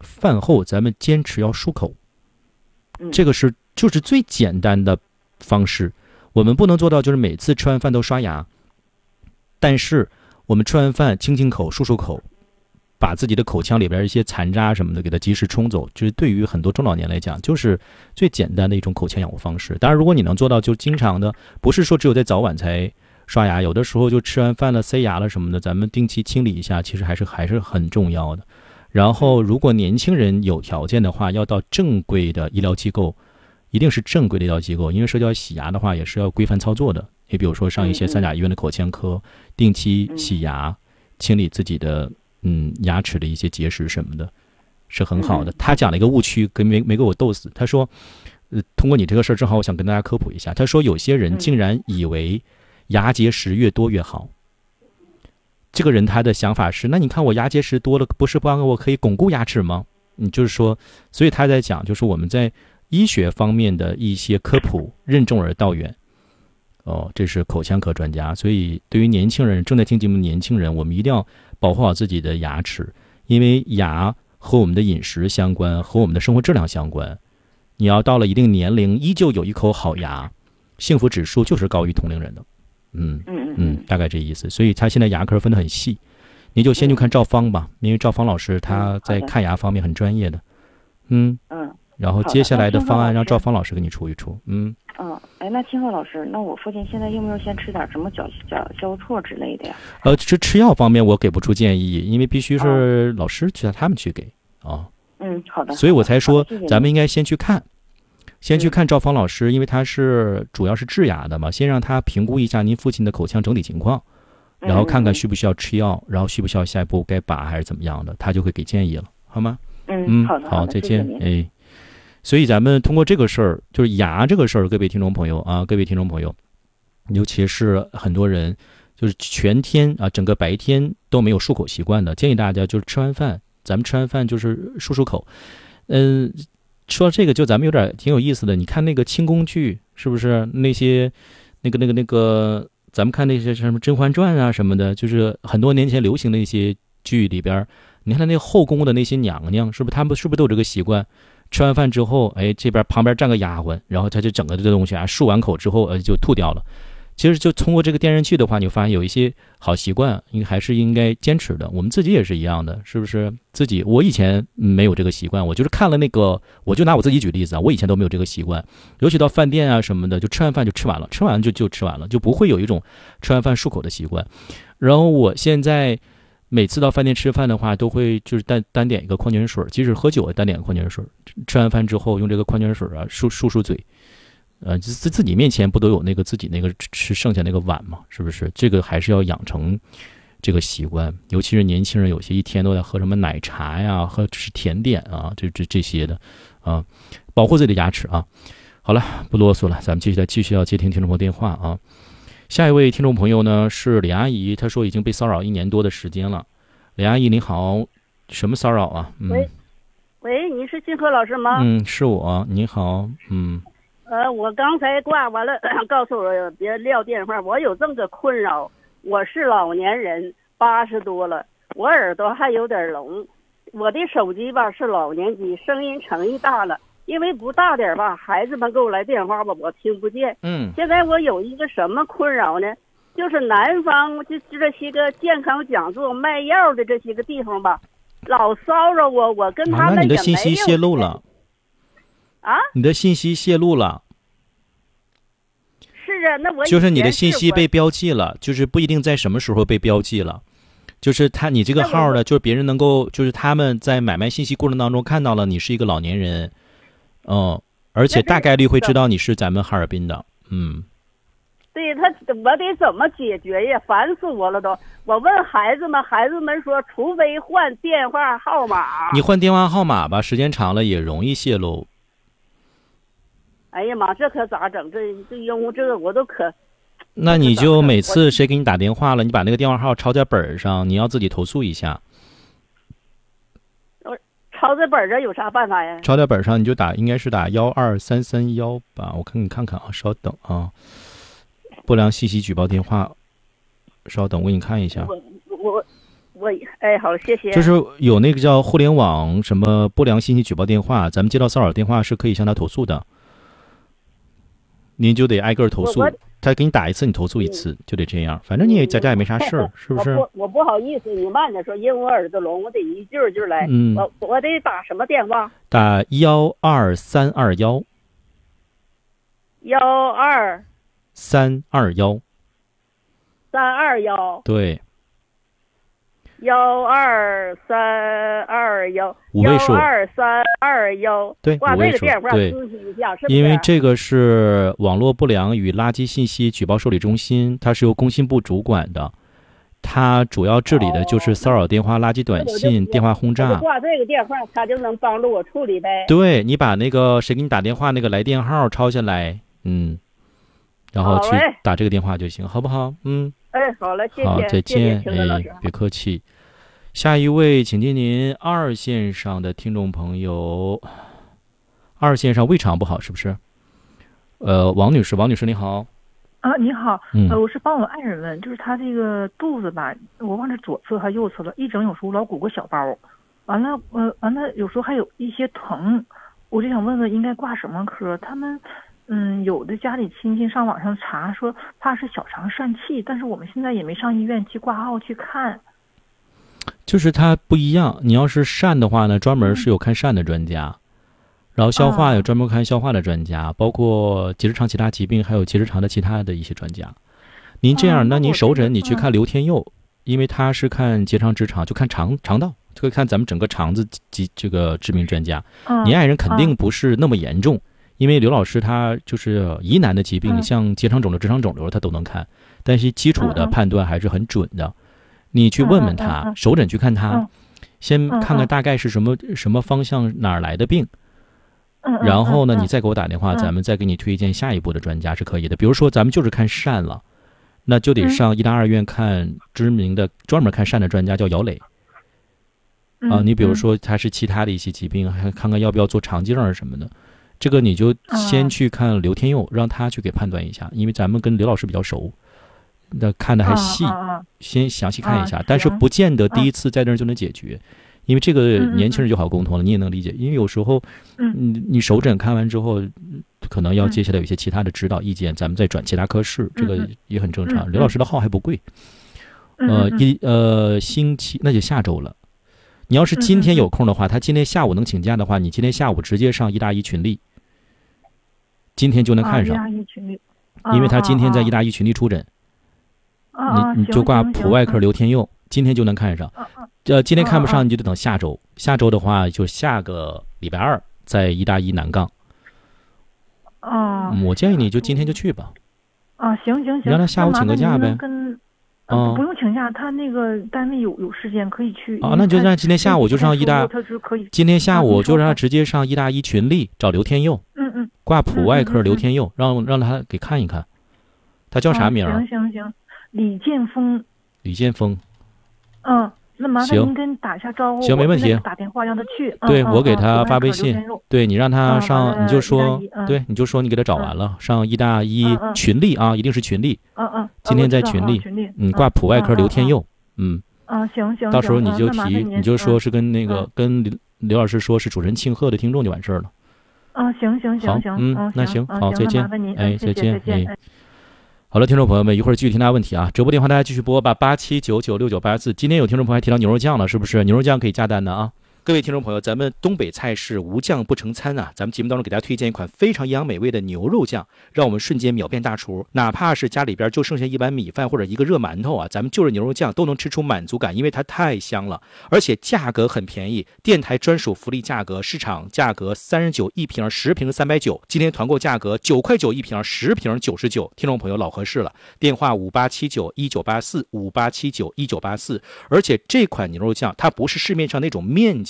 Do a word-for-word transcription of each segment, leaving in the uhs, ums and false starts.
饭后咱们坚持要漱口，这个是就是最简单的方式。我们不能做到就是每次吃完饭都刷牙，但是我们吃完饭清清口漱漱口，把自己的口腔里边一些残渣什么的给它及时冲走，就是对于很多中老年来讲就是最简单的一种口腔养护方式。当然如果你能做到就经常的，不是说只有在早晚才刷牙，有的时候就吃完饭了塞牙了什么的，咱们定期清理一下，其实还是还是很重要的。然后如果年轻人有条件的话，要到正规的医疗机构，一定是正规的医疗机构，因为涉及到洗牙的话也是要规范操作的。也比如说上一些三甲医院的口腔科，定期洗牙，清理自己的嗯牙齿的一些结石什么的，是很好的。他讲了一个误区，跟没没给我逗死。他说，呃，通过你这个事儿，正好我想跟大家科普一下。他说有些人竟然以为牙结石越多越好。这个人他的想法是，那你看我牙结石多了，不是帮我可以巩固牙齿吗？你就是说，所以他在讲，就是我们在医学方面的一些科普任重而道远。哦，这是口腔科专家。所以对于年轻人，正在听节目的年轻人，我们一定要保护好自己的牙齿，因为牙和我们的饮食相关，和我们的生活质量相关。你要到了一定年龄，依旧有一口好牙，幸福指数就是高于同龄人的。嗯嗯嗯，大概这意思。所以他现在牙科分得很细，你就先去看赵芳吧，因为赵芳老师他在看牙方面很专业的。嗯嗯， 然后接下来的方案让赵芳老师给你出一出。嗯嗯，哎，那清鹤老师，那我父亲现在用不用先吃点什么脚脚消挫之类的呀？ 呃，吃吃药方面我给不出建议，因为必须是老师去他们去给啊。 嗯，好的。 所以我才说谢谢咱们应该先去看。先去看赵芳老师，因为他是主要是治牙的嘛，先让他评估一下您父亲的口腔整体情况，然后看看需不需要吃药，然后需不需要下一步该拔还是怎么样的，他就会给建议了，好吗？ 嗯，好的， 好，再见。哎，所以咱们通过这个事儿，就是牙这个事儿，各位听众朋友啊，各位听众朋友，尤其是很多人就是全天啊，整个白天都没有漱口习惯的，建议大家就是吃完饭，咱们吃完饭就是漱漱口，嗯。说到这个，就咱们有点挺有意思的。你看那个清宫剧，是不是那些那个那个那个，咱们看那些什么《甄嬛传》啊什么的，就是很多年前流行的一些剧里边，你看那个后宫的那些娘娘，是不是他们是不是都有这个习惯？吃完饭之后，哎，这边旁边站个丫鬟，然后他就整个这东西啊，漱完口之后，呃，就吐掉了。其实就通过这个电视剧的话，你会发现有一些好习惯，应该还是应该坚持的。我们自己也是一样的，是不是？自己我以前没有这个习惯，我就是看了那个，我就拿我自己举例子啊，我以前都没有这个习惯，尤其到饭店啊什么的，就吃完饭就吃完了，吃完就就吃完了，就不会有一种吃完饭漱口的习惯。然后我现在每次到饭店吃饭的话，都会就是单单点一个矿泉水，即使喝酒也单点矿泉水。吃完饭之后用这个矿泉水啊漱漱漱嘴。呃，自自己面前不都有那个自己那个吃剩下那个碗吗？是不是？这个还是要养成这个习惯，尤其是年轻人，有些一天都在喝什么奶茶呀，喝吃甜点啊，这这这些的啊，保护自己的牙齿啊。好了，不啰嗦了，咱们继续来继续要接听听众朋友电话啊。下一位听众朋友呢是李阿姨，她说已经被骚扰一年多的时间了。李阿姨你好，什么骚扰啊？嗯、 喂，喂，你是金河老师吗？ 嗯，是我。你好，嗯。 呃，我刚才挂完了，告诉我别撂电话。我有这么个困扰，我是老年人，八十多了，我耳朵还有点聋。我的手机吧是老年机，声音程一大了，因为不大点吧，孩子们给我来电话吧，我听不见。 嗯。 现在我有一个什么困扰呢？就是南方就这些个健康讲座卖药的这些个地方吧，老骚扰我，我跟他们也没有、啊、 那你的信息泄露了。 啊， 你的信息泄露了。 是啊，那我就是你的信息被标记了，就是不一定在什么时候被标记了，就是他你这个号呢，就是别人能够，就是他们在买卖信息过程当中看到了你是一个老年人，嗯，而且大概率会知道你是咱们哈尔滨的，嗯。 对他，我得怎么解决呀？烦死我了都！我问孩子们，孩子们说，除非换电话号码。 你换电话号码吧，时间长了也容易泄露。 哎呀妈，这可咋整？这这用户这个我都可。 那你就每次谁给你打电话了，你把那个电话号抄在本上，你要自己投诉一下。 我抄在本上有啥办法呀？ 抄在本上你就打，应该是打幺二三三幺吧，我看你看看啊，稍等啊。不良信息举报电话，稍等，我给你看一下。 我我我哎好，谢谢。 就是有那个叫互联网什么不良信息举报电话，咱们接到骚扰电话是可以向他投诉的，您就得挨个投诉，他给你打一次，你投诉一次，嗯、就得这样。反正你也在家也没啥事儿，是不是？ 我不我不好意思，你慢点说，因为我耳朵聋，我得一句句来。 嗯， 我我得打什么电话？ 打幺二三二幺。 幺二三二幺。 三二幺。 对。 幺二三二幺， 五位数， 幺二三二幺， 对， 挂这个电话对， 咨询一下，是不是？ 因为这个是网络不良与垃圾信息举报受理中心，它是由工信部主管的，它主要治理的就是骚扰电话、垃圾短信、 哦、 电话轰炸。 挂这个电话，它就能帮助我处理呗。 对，你把那个谁给你打电话那个来电号抄下来，嗯，然后去打这个电话就行，好不好？嗯。 哎，好了，谢谢， 好，再见。 谢谢哎， 别客气。下一位，请接您二线上的听众朋友。二线上胃肠不好是不是？呃，王女士，王女士你好。 啊，你好， 嗯、 呃，我是帮我爱人问，就是他这个肚子吧，我忘了左侧还右侧了，一整有时候老鼓个小包，完了，呃，完了有时候还有一些疼，我就想问问应该挂什么科？他们。嗯，有的家里亲戚上网上查说怕是小肠疝气，但是我们现在也没上医院去挂号去看。 就是它不一样，你要是疝的话呢，专门是有看疝的专家，嗯、然后消化有专门看消化的专家，啊、包括结直肠其他疾病还有结直肠的其他的一些专家。您这样， 嗯、 那您首诊你去看刘天佑，嗯、因为他是看结肠直肠，就看肠肠道，就会看咱们整个肠子及这个知名专家。 嗯、 您爱人肯定不是那么严重。嗯因为刘老师他就是疑难的疾病， 嗯、 像结肠肿瘤、直肠肿瘤他都能看，但是基础的判断还是很准的。嗯、你去问问他， 嗯、 首诊去看他， 嗯、 先看看大概是什么、嗯、什么方向哪儿来的病， 嗯、 然后呢， 嗯、 你再给我打电话，嗯、咱们再给你推荐下一步的专家是可以的。比如说咱们就是看疝了，那就得上医大二院看知名的、嗯、专门看疝的专家叫姚磊。 嗯、 啊，你比如说他是其他的一些疾病，还看看要不要做肠镜啊什么的。这个你就先去看刘天佑，啊、让他去给判断一下，因为咱们跟刘老师比较熟，那看的还细， 啊、 先详细看一下， 啊、 但是不见得第一次在那儿就能解决，啊、因为这个年轻人就好沟通了， 嗯、 你也能理解，因为有时候，嗯，你首诊看完之后，可能要接下来有一些其他的指导意见，嗯、咱们再转其他科室，这个也很正常。 嗯、 刘老师的号还不贵， 嗯、 呃，一呃星期那就下周了。你要是今天有空的话，他今天下午能请假的话，你今天下午直接上医大一群力，今天就能看上， 啊、一群力啊、因为他今天在医大一群力出诊， 啊、 你你就挂普外科刘天佑，今天就能看上。 啊、 呃，今天看不上你就得等下周，啊、下周的话就下个礼拜二在医大一南杠。 啊、 嗯，我建议你就今天就去吧。 啊，行行行， 你让他下午请个假呗。 跟嗯，不用请假，他那个单位有有时间可以去。 啊，那就让今天下午就上医大， 他是可以。 今天下午就让他直接上医大一群力找刘天佑。 嗯嗯。 挂普外科刘天佑，让让他给看一看。他叫啥名？ 行行行，李建峰。 李建峰。 嗯，那麻烦您跟打一下招呼。 行，没问题。 打电话让他去。 对，我给他发微信。对你让他上，你就说，对，你就说你给他找完了，上医大一群力啊，一定是群力。 嗯嗯。 今天在群力。嗯，挂普外科刘天佑。嗯。 啊，行行。 到时候你就提，你就说是跟那个跟刘老师说是主持人庆贺的听众就完事儿了。 啊，行行行行。 嗯，那行，好，再见。哎，再见， 哎。 好了，听众朋友们，一会儿继续听大家问题啊！直播电话大家继续拨吧，八七九九六九八四。今天有听众朋友还提到牛肉酱了，是不是？牛肉酱可以加单的啊！各位听众朋友，咱们东北菜式无酱不成餐啊！咱们节目当中给大家推荐一款非常营养美味的牛肉酱，让我们瞬间秒变大厨。哪怕是家里边就剩下一碗米饭或者一个热馒头啊，咱们就着牛肉酱都能吃出满足感，因为它太香了，而且价格很便宜，电台专属福利价格，市场价格三十九一瓶，十瓶三百九，今天团购价格九块九一瓶，十瓶九十九。听众朋友老合适了，电话五八七九一九八四五八七九一九八四。而且这款牛肉酱它不是市面上那种面酱。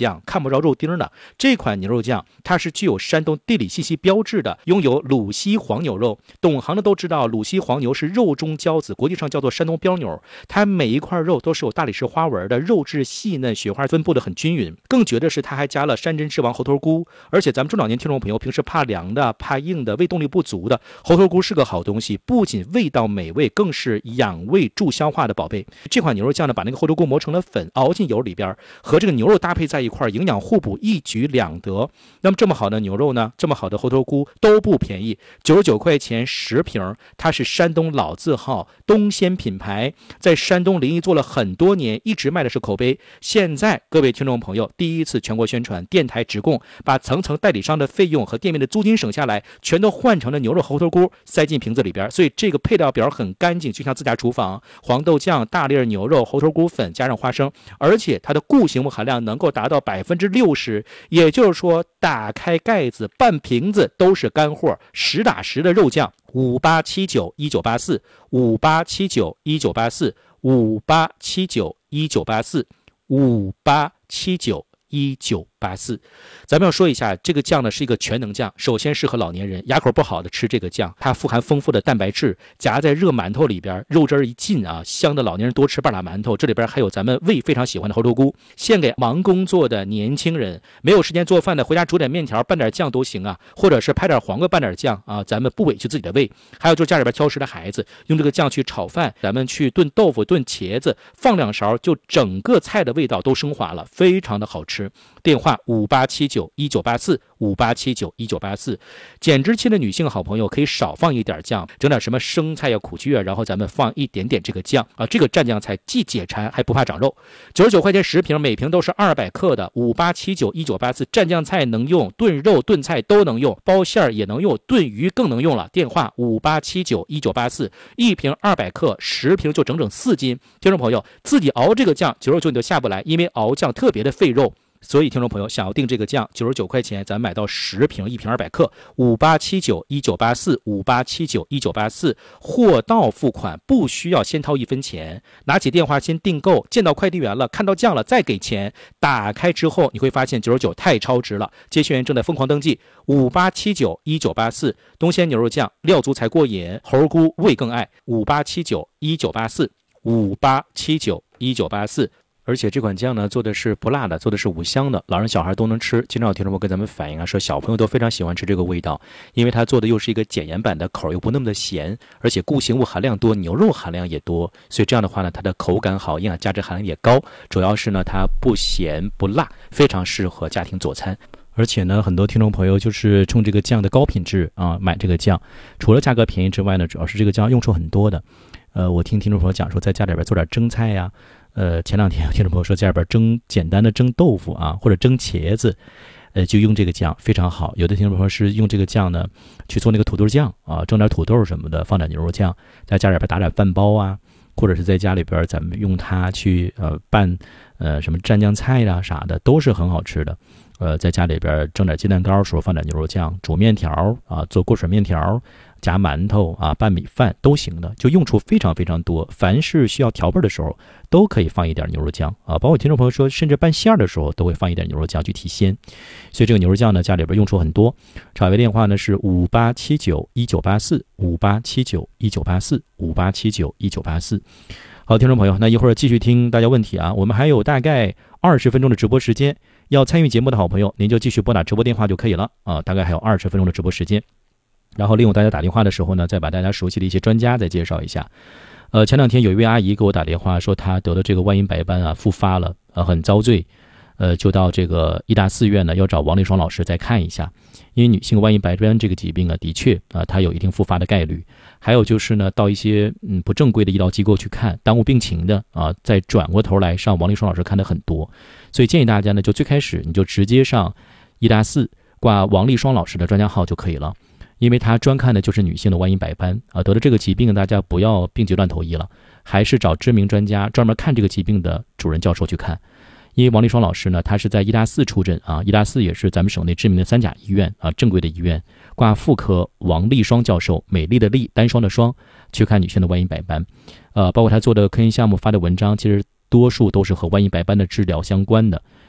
酱，看不着肉丁的。这款牛肉酱它是具有山东地理信息标志的，拥有鲁西黄牛肉。懂行的都知道，鲁西黄牛是肉中骄子，国际上叫做山东标牛。它每一块肉都是有大理石花纹的，肉质细嫩，雪花分布的很均匀。更绝的是，它还加了山珍之王猴头菇。而且咱们中老年听众朋友平时怕凉的、怕硬的、胃动力不足的，猴头菇是个好东西，不仅味道美味，更是养胃助消化的宝贝。这款牛肉酱呢，把那个猴头菇磨成了粉，熬进油里边，和这个牛肉搭配在一块，营养互补，一举两得。那么这么好的牛肉呢，这么好的猴头菇都不便宜，九十九块钱十瓶。它是山东老字号东鲜品牌，在山东临沂做了很多年，一直卖的是口碑。现在各位听众朋友第一次全国宣传，电台直供，把层层代理商的费用和店面的租金省下来，全都换成了牛肉猴头菇，塞进瓶子里边。所以这个配料表很干净，就像自家厨房。黄豆酱、大粒牛肉、猴头菇粉加上花生，而且它的固形物含量能够达到百分之六十，也就是说打开盖子半瓶子都是干货，实打实的肉酱。五八七九一九八四，五八七九一九八四，五八七九一九八四，五八七九一九八四。咱们要说一下，这个酱呢是一个全能酱，首先适合老年人，牙口不好的吃这个酱，它富含丰富的蛋白质，夹在热馒头里边，肉汁一进啊，香的老年人多吃半拉馒头。这里边还有咱们胃非常喜欢的猴头菇，献给忙工作的年轻人，没有时间做饭的，回家煮点面条拌点酱都行啊，或者是拍点黄瓜拌点酱啊，咱们不委屈自己的胃。还有就是家里边挑食的孩子，用这个酱去炒饭，咱们去炖豆腐、炖茄子，放两勺，就整个菜的味道都升华了，非常的好吃。电话五八七九一九八四，五八七九一九八四。减脂期的女性好朋友可以少放一点酱，整点什么生菜呀、苦苣啊，然后咱们放一点点这个酱啊，这个蘸酱菜既解馋还不怕长肉。九十九块钱十瓶，每瓶都是二百克的。五八七九一九八四，蘸酱菜能用，炖肉炖菜都能用，包馅儿也能用，炖鱼更能用了。电话五八七九一九八四，一瓶二百克，十瓶就整整四斤。听众朋友自己熬这个酱，九十九你都下不来，因为熬酱特别的费肉。所以听众朋友想要订这个酱，九十九块钱咱买到十瓶，一瓶二百克。五八七九一九八四，五八七九一九八四，货到付款，不需要先掏一分钱，拿起电话先订购，见到快递员了，看到酱了再给钱。打开之后你会发现九十九太超值了，接线员正在疯狂登记。五八七九一九八四，东鲜牛肉酱，料足才过瘾，猴菇味更爱。五八七九一九八四，五八七九一九八四。而且这款酱呢做的是不辣的，做的是五香的，老人小孩都能吃。经常有听众朋友跟咱们反映啊，说小朋友都非常喜欢吃这个味道，因为它做的又是一个减盐版的，口又不那么的咸，而且固形物含量多，牛肉含量也多，所以这样的话呢，它的口感好，营养价值含量也高，主要是呢它不咸不辣，非常适合家庭佐餐。而且呢，很多听众朋友就是冲这个酱的高品质啊买这个酱，除了价格便宜之外呢，主要是这个酱用处很多的。呃，我听听众朋友讲说，在家里边做点蒸菜呀、啊。呃，前两天有听众朋友说，家里边蒸简单的蒸豆腐啊，或者蒸茄子，呃，就用这个酱非常好。有的听众朋友是用这个酱呢去做那个土豆酱啊，蒸点土豆什么的，放点牛肉酱，在家里边打点饭包啊，或者是在家里边咱们用它去呃拌呃什么蘸酱菜啦、啊、啥的，都是很好吃的。呃，在家里边蒸点鸡蛋糕的时候放点牛肉酱，煮面条啊，做锅水面条，夹馒头啊，拌米饭都行的，就用处非常非常多。凡是需要调味的时候，都可以放一点牛肉酱啊。包括听众朋友说，甚至拌馅的时候都会放一点牛肉酱去提鲜。所以这个牛肉酱呢，家里边用处很多。场位电话呢是五八七九一九八四，五八七九一九八四，五八七九一九八四。好，听众朋友，那一会儿继续听大家问题啊。我们还有大概二十分钟的直播时间，要参与节目的好朋友，您就继续拨打直播电话就可以了啊。大概还有二十分钟的直播时间。然后利用大家打电话的时候呢，再把大家熟悉的一些专家再介绍一下。呃，前两天有一位阿姨给我打电话说，她得了这个外阴白斑啊，复发了，呃，很遭罪，呃，就到这个医大四院呢，要找王立双老师再看一下，因为女性外阴白斑这个疾病啊，的确啊，它有一定复发的概率。还有就是呢，到一些嗯不正规的医疗机构去看，耽误病情的啊，再转过头来上王立双老师看的很多，所以建议大家呢，就最开始你就直接上医大四挂王立双老师的专家号就可以了。因为他专看的就是女性的外阴白斑啊，得了这个疾病，大家不要病急乱投医了，还是找知名专家专门看这个疾病的主任教授去看。因为王立双老师呢，他是在医大四出诊啊，医大四也是咱们省内知名的三甲医院啊，正规的医院，挂妇科王立双教授，美丽的丽，单双的双，去看女性的外阴白斑。呃，包括他做的科研项目发的文章，其实多数都是和外阴白斑的治疗相关的。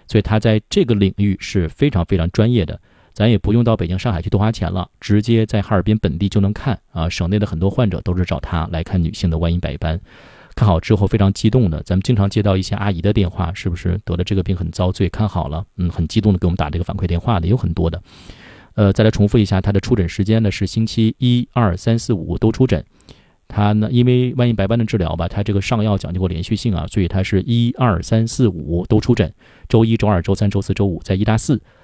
所以他在这个领域是非常非常专业的。咱也不用到北京、上海去多花钱了，直接在哈尔滨本地就能看啊。省内的很多患者都是找他来看女性的外阴白斑，看好之后非常激动的，咱们经常接到一些阿姨的电话，是不是得了这个病很遭罪，看好了，嗯，很激动的给我们打这个反馈电话的有很多的。呃，再来重复一下，他的出诊时间呢是星期一、二、三、四、五都出诊。他呢，因为外阴白斑的治疗吧，他这个上药讲究过连续性啊，所以他是一、二、三、四、五都出诊，周一、周二、周三、周四、周五在一搭四